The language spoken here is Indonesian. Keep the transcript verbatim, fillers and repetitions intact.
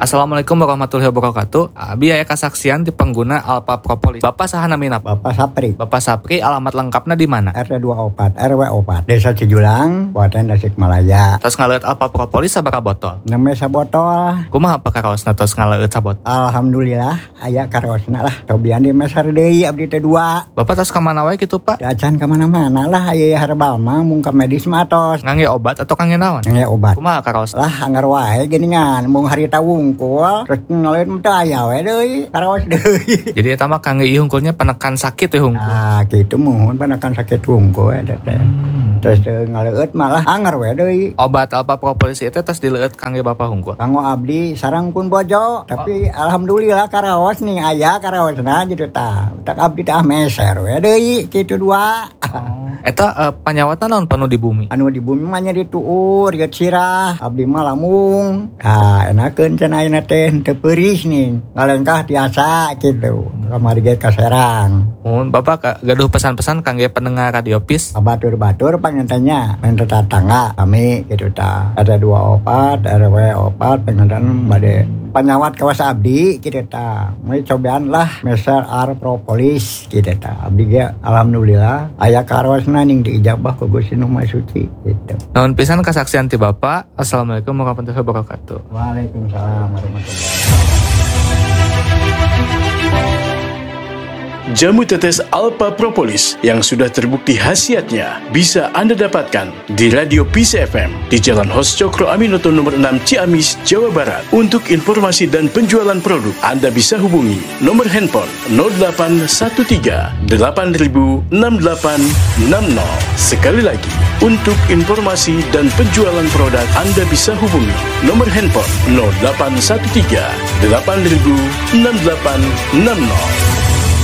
Assalamualaikum warahmatullahi wabarakatuh. Abi aya kasaksian di pengguna Alpha Propolis. Bapak saha namina? Bapak Sapri. Bapak Sapri, alamat lengkapnya di mana? R T dua puluh empat R W empat Desa Cijulang, Kabupaten Tasikmalaya. Tos ngaleut Alpha Propolis sabaraha botol? Nembe sabotol. Kumaha pakaroosna tos ngaleut sabotol? Alhamdulillah aya karosna lah. Tobian di mesar deui abdi teh dua. Bapak tos ka mana wae kitu, Pak? Acan ka mana-mana lah aya herbal mah mung ka medis mah tos. Ngangge obat atau kangge naon? Ngangge obat. Kumaha karoos? Lah anggar wae geuningan mung harita wungkul terus ngaleut teh aya we deui karos deui. Jadi eta mah kangge ieu hungkulnya penekan sakit ya hungkul. Ah kitu muhun penekan sakit wungkul eta teh. Terus ngaleut malah anggar we deui. Obat Alpha Propolis itu tos dileueut kangge Bapak hungkul. Kanggo abdi sareng pun bojo, tapi oh. Alhamdulillah karaos nih aya karaosna gitu tah. Tak abdi tah meser we deui kitu dua. Oh. Eta uh, panyawatan naon penuh di bumi? Anu di bumi mah nya dituur geus sirah, abdi mah lamung. Ah enakeun cenah ayeuna teh teu peuris nih. Ngalengkah tiasa kitu. Kamari ge ka Serang. Mun Bapak gaduh pesan-pesan kangge pendengar Radio Peace. Batur-batur pangentenya main tetangga kami gitu tah. Ada dua opat, R W opat pengentan bade panyawat kawas abdi gitu tah. Mulai cobaan lah meser ar propolis gitu tah. Abdi ge alhamdulillah aya karosna ning diijabah ku Gusti Nu Maha Suci gitu. Naon pisan kasaksian ti Bapak. Assalamualaikum warahmatullahi wabarakatuh. Waalaikumsalam warahmatullahi wabarakatuh. Jamu tetes Alpha Propolis yang sudah terbukti khasiatnya bisa Anda dapatkan di Radio Peace F M di Jalan Hos Cokro Aminoto nomor enam Ciamis, Jawa Barat. Untuk informasi dan penjualan produk, Anda bisa hubungi nomor handphone nol delapan satu tiga delapan nol enam delapan enam nol. Sekali lagi, untuk informasi dan penjualan produk, Anda bisa hubungi nomor handphone nol delapan satu tiga delapan nol enam delapan enam nol.